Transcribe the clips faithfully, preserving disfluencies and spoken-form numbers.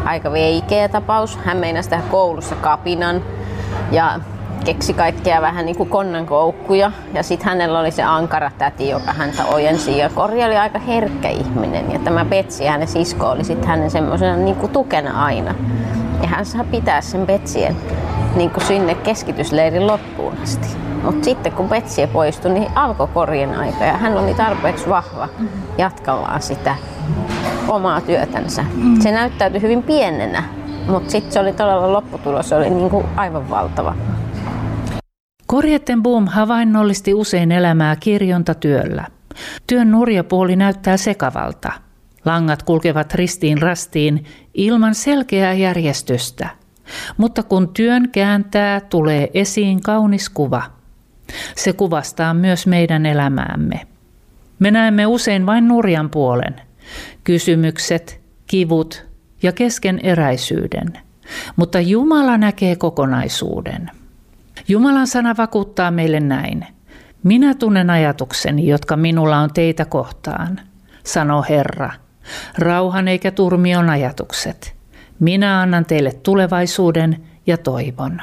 aika veikeä tapaus. Hän meinasi tehdä koulussa kapinan ja keksi kaikkea vähän niin kuin konnankoukkuja. Ja sitten hänellä oli se ankara täti, joka häntä ojensi. Ja Korja oli aika herkkä ihminen. Ja tämä Betsi, hänen sisko, oli sitten hänen semmoisena niin kuin tukena aina. Ja hän saa pitää sen Betsien niin kuin sinne keskitysleirin loppuun asti. Mutta sitten kun Betsi poistui, niin alkoi Korjen aika. Ja hän oli tarpeeksi vahva jatkallaan sitä omaa työtänsä. Se näyttäytyi hyvin pienenä, mutta sitten se oli todella lopputulos, se oli niin kuin aivan valtava. Korjettenboom havainnollisti usein elämää kirjontatyöllä. Työn nurja puoli näyttää sekavalta. Langat kulkevat ristiin rastiin ilman selkeää järjestystä. Mutta kun työn kääntää, tulee esiin kaunis kuva. Se kuvastaa myös meidän elämäämme. Me näemme usein vain nurjan puolen. Kysymykset, kivut ja keskeneräisyyden. Mutta Jumala näkee kokonaisuuden. Jumalan sana vakuuttaa meille näin. Minä tunnen ajatukseni, jotka minulla on teitä kohtaan, sanoo Herra. Rauhan eikä turmion ajatukset. Minä annan teille tulevaisuuden ja toivon.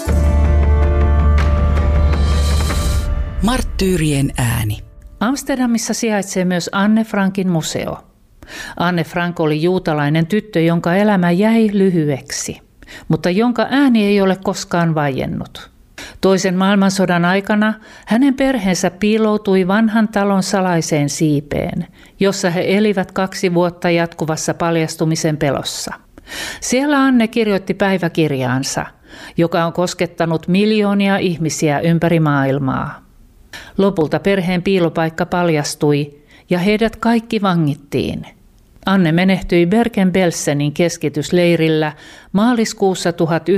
Marttyyrien ääni. Amsterdamissa sijaitsee myös Anne Frankin museo. Anne Frank oli juutalainen tyttö, jonka elämä jäi lyhyeksi, mutta jonka ääni ei ole koskaan vaiennut. Toisen maailmansodan aikana hänen perheensä piiloutui vanhan talon salaiseen siipeen, jossa he elivät kaksi vuotta jatkuvassa paljastumisen pelossa. Siellä Anne kirjoitti päiväkirjaansa, joka on koskettanut miljoonia ihmisiä ympäri maailmaa. Lopulta perheen piilopaikka paljastui ja heidät kaikki vangittiin. Anne menehtyi Bergen-Belsenin keskitysleirillä maaliskuussa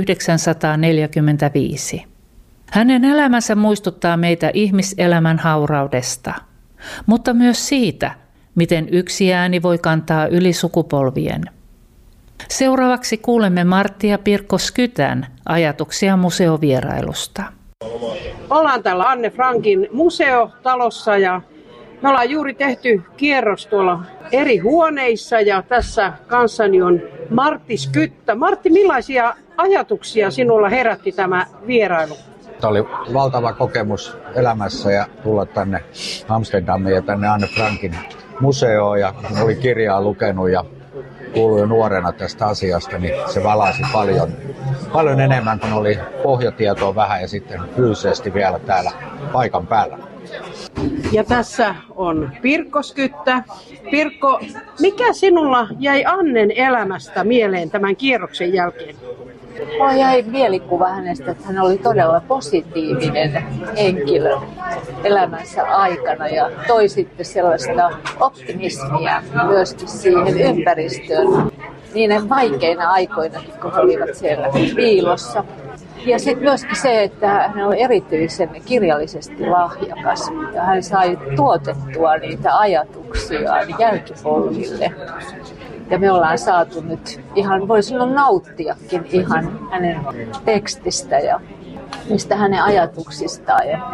tuhatyhdeksänsataaneljäkymmentäviisi. Hänen elämänsä muistuttaa meitä ihmiselämän hauraudesta, mutta myös siitä, miten yksi ääni voi kantaa yli sukupolvien. Seuraavaksi kuulemme Martti ja Pirkko Skytän ajatuksia museovierailusta. Ollaan täällä Anne Frankin museotalossa ja me ollaan juuri tehty kierros tuolla eri huoneissa ja tässä kanssani on Martti Skyttä. Martti, millaisia ajatuksia sinulla herätti tämä vierailu? Tämä oli valtava kokemus elämässä ja tulla tänne Amsterdamiin ja tänne Anne Frankin museoon ja kun oli kirjaa lukenut ja kuului jo nuorena tästä asiasta, niin se valasi paljon, paljon enemmän kun oli pohjatietoa vähän ja sitten fyysisesti vielä täällä paikan päällä. Ja tässä on Pirkko Skyttä. Pirkko, mikä sinulla jäi Annen elämästä mieleen tämän kierroksen jälkeen? Mulla jäi mielikuva hänestä, että hän oli todella positiivinen henkilö elämänsä aikana ja toi sitten sellaista optimismia myöskin siihen ympäristöön niiden vaikeina aikoina, kun he olivat siellä piilossa. Ja sitten myöskin se, että hän oli erityisen kirjallisesti lahjakas ja hän sai tuotettua niitä ajatuksia jälkipolville. Ja me ollaan saatu nyt ihan, voi sanoa nauttiakin ihan hänen tekstistä ja niistä hänen ajatuksistaan. Ja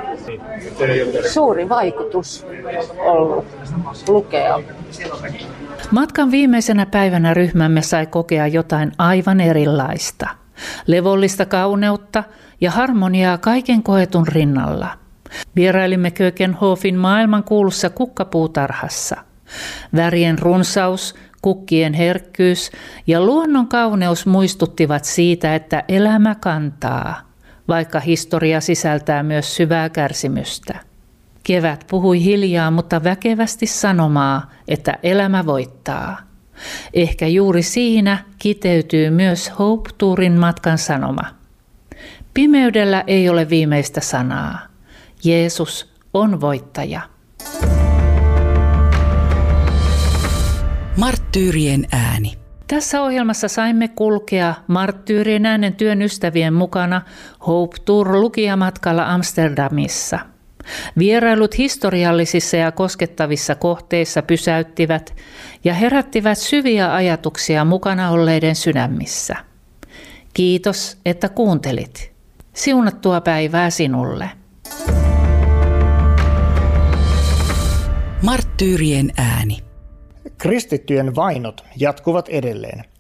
suuri vaikutus ollut lukea. Matkan viimeisenä päivänä ryhmämme sai kokea jotain aivan erilaista. Levollista kauneutta ja harmoniaa kaiken koetun rinnalla. Vierailimme Kökenhofin maailmankuulussa kukkapuutarhassa. Värien runsaus, kukkien herkkyys ja luonnon kauneus muistuttivat siitä, että elämä kantaa, vaikka historia sisältää myös syvää kärsimystä. Kevät puhui hiljaa, mutta väkevästi sanomaa, että elämä voittaa. Ehkä juuri siinä kiteytyy myös Hope Tourin matkan sanoma. Pimeydellä ei ole viimeistä sanaa. Jeesus on voittaja. Marttyyrien ääni. Tässä ohjelmassa saimme kulkea Marttyyrien äänen työn ystävien mukana Hope Tour -lukijamatkalla Amsterdamissa. Vierailut historiallisissa ja koskettavissa kohteissa pysäyttivät ja herättivät syviä ajatuksia mukana olleiden sydämissä. Kiitos, että kuuntelit. Siunattua päivää sinulle. Marttyyrien ääni. Kristittyjen vainot jatkuvat edelleen.